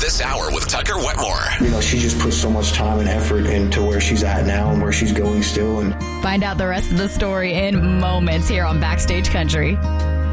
this hour with Tucker Wetmore. You know, she just puts so much time and effort into where she's at now and where she's going still. And find out the rest of the story in moments here on Backstage Country.